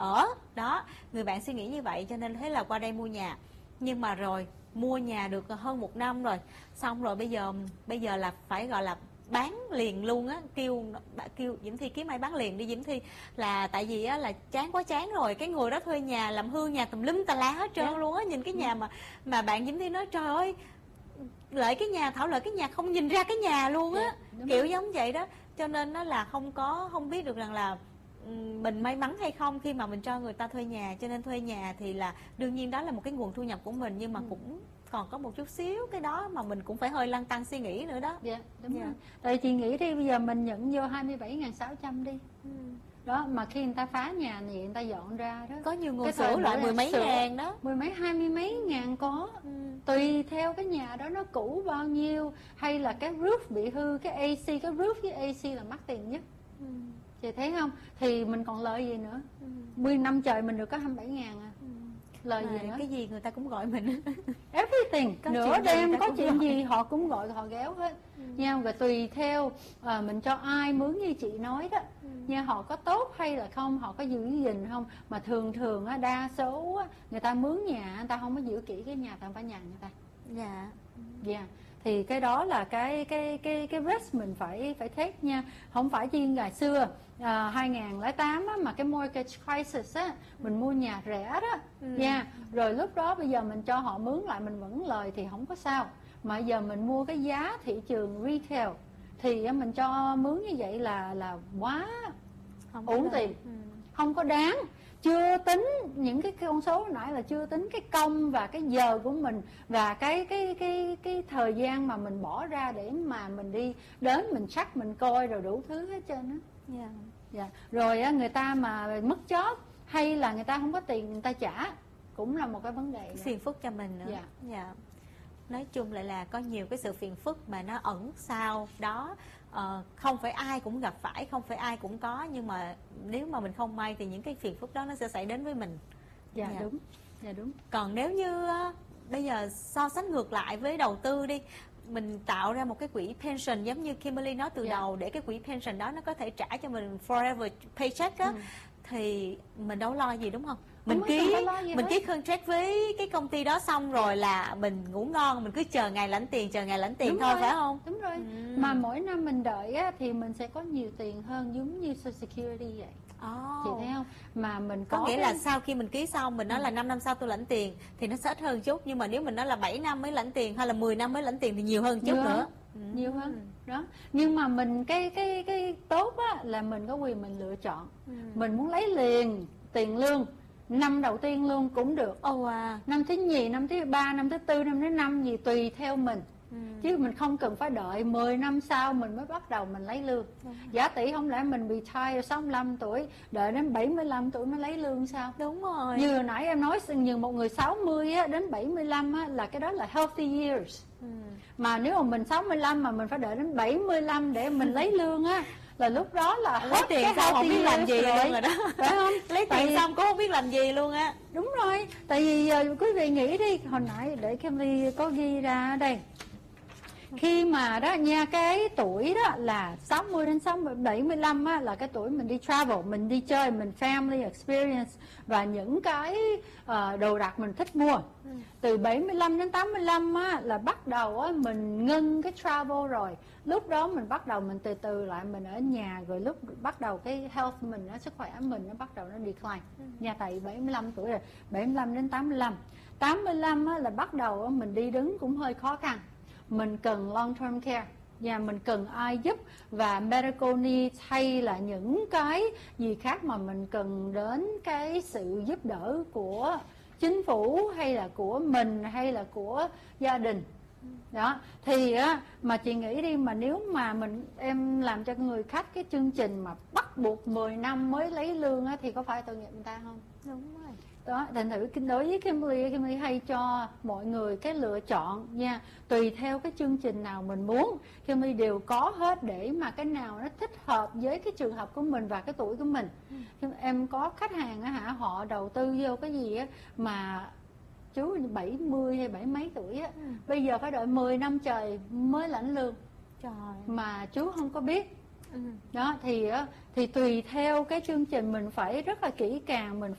ở đó. Người bạn suy nghĩ như vậy cho nên thế là qua đây mua nhà. Nhưng mà rồi mua nhà được hơn 1 năm rồi, xong rồi bây giờ là phải gọi là bán liền luôn á, kêu Diễm Thi kiếm ai bán liền đi Diễm Thi, là tại vì á là chán quá chán rồi, cái người đó thuê nhà làm hư nhà tùm lum tà lá hết trơn luôn á. Nhìn cái nhà mà bạn Diễm Thi nói trời ơi, lợi cái nhà, thảo lợi cái nhà không nhìn ra cái nhà luôn á, kiểu giống vậy đó. Cho nên nó là không biết được rằng là mình may mắn hay không khi mà mình cho người ta thuê nhà. Cho nên thuê nhà thì là đương nhiên đó là một cái nguồn thu nhập của mình, nhưng mà cũng còn có một chút xíu cái đó mà mình cũng phải hơi lăn tăn suy nghĩ nữa đó. Dạ đúng rồi. Tại chị nghĩ đi, bây giờ mình nhận vô 27.600 đi. Đó, mà khi người ta phá nhà này người ta dọn ra đó, có nhiều người sửa lại 10 mấy ngàn đó, 10 mấy 20 mấy ngàn có. Tùy theo cái nhà đó nó cũ bao nhiêu, hay là cái roof bị hư, cái AC, cái roof với AC là mắc tiền nhất. Chị thấy không? Thì mình còn lợi gì nữa. 10 năm trời mình được có 27 ngàn à. Lời gì nữa? Cái gì người ta cũng gọi mình. Everything. Nửa đêm có chuyện gì họ cũng gọi, họ ghéo hết nha. Rồi tùy theo mình cho ai mướn như chị nói đó nha, họ có tốt hay là không, họ có giữ gìn không. Mà thường á, đa số á, người ta mướn nhà người ta không có giữ kỹ cái nhà, ta phải nhằn người ta. Dạ. Thì cái đó là cái risk mình phải take nha. Không phải chỉ ngày xưa 2008 á, mà cái mortgage crisis á, mình mua nhà rẻ đó nha. Rồi lúc đó bây giờ mình cho họ mướn lại mình vẫn lời thì không có sao. Mà giờ mình mua cái giá thị trường retail thì mình cho mướn như vậy là quá uổng tiền, không có đáng. Chưa tính những cái con số hồi nãy là chưa tính cái công và cái giờ của mình và cái thời gian mà mình bỏ ra để mà mình đi đến mình check mình coi rồi đủ thứ hết trơn á. Rồi á, người ta mà mất job hay là người ta không có tiền người ta trả cũng là một cái vấn đề phiền phức cho mình nữa. Nói chung lại là có nhiều cái sự phiền phức mà nó ẩn sau đó. Không phải ai cũng gặp phải, không phải ai cũng có, nhưng mà nếu mà mình không may thì những cái phiền phức đó nó sẽ xảy đến với mình. Đúng. Còn nếu như bây giờ so sánh ngược lại với đầu tư đi, mình tạo ra một cái quỹ pension giống như Kimberly nói từ đầu, để cái quỹ pension đó nó có thể trả cho mình forever paycheck á, thì mình đâu lo gì, đúng không? Mình ký contract với cái công ty đó xong rồi là mình ngủ ngon, mình cứ chờ ngày lãnh tiền thôi, phải không? Đúng rồi. Mà mỗi năm mình đợi á, thì mình sẽ có nhiều tiền hơn, giống như Social Security vậy. Chị thấy không? Mà mình có nghĩa là sau khi mình ký xong mình nói là 5 năm sau tôi lãnh tiền thì nó sẽ ít hơn chút, nhưng mà nếu mình nói là 7 năm mới lãnh tiền hay là 10 năm mới lãnh tiền thì nhiều hơn chút nữa. Nhiều hơn đó. Nhưng mà mình cái tốt á là mình có quyền mình lựa chọn. Mình muốn lấy liền tiền lương năm đầu tiên luôn cũng được, năm thứ nhì, năm thứ ba, năm thứ tư, năm thứ năm gì tùy theo mình. Chứ mình không cần phải đợi 10 năm sau mình mới bắt đầu mình lấy lương. Giả tỷ không lẽ mình bị retire 65 tuổi đợi đến 75 tuổi mới lấy lương sao? Đúng rồi. Như hồi nãy em nói, như một người 60 á, đến 75 á, là cái đó là healthy years. Mà nếu mà mình 65 mà mình phải đợi đến 75 để mình lấy lương á, là lúc đó là lấy tiền xong không biết làm gì luôn rồi đó, phải không? Lấy tiền xong cũng không biết làm gì luôn á. Đúng rồi. Tại vì quý vị nghĩ đi, hồi nãy để Kimberly có ghi ra ở đây, khi mà đó nha, cái tuổi đó là 60 đến 75 á, là cái tuổi mình đi travel, mình đi chơi, mình family experience và những cái đồ đạc mình thích mua. Từ 75 đến 85 á, là bắt đầu á, mình ngưng cái travel rồi. Lúc đó mình bắt đầu mình từ từ lại mình ở nhà, rồi lúc bắt đầu cái health mình, sức khỏe mình nó bắt đầu nó decline nha. Tại 75 tuổi rồi, 75 đến 85. 85 á, là bắt đầu á, mình đi đứng cũng hơi khó khăn. Mình cần long term care và mình cần ai giúp, và medical needs hay là những cái gì khác mà mình cần đến cái sự giúp đỡ của chính phủ hay là của mình hay là của gia đình đó. Thì á, mà chị nghĩ đi, mà nếu mà em làm cho người khách cái chương trình mà bắt buộc 10 năm mới lấy lương á, thì có phải tội nghiệp người ta không? Đúng rồi. Đó, thành thử đối với Kimberly hay cho mọi người cái lựa chọn nha, tùy theo cái chương trình nào mình muốn, Kimberly đều có hết để mà cái nào nó thích hợp với cái trường hợp của mình và cái tuổi của mình. Em có khách hàng á hả, họ đầu tư vô cái gì á mà chú 70 hay 70 mấy tuổi á, bây giờ phải đợi 10 năm trời mới lãnh lương. Trời. Mà chú không có biết. Đó thì tùy theo cái chương trình mình phải rất là kỹ càng, mình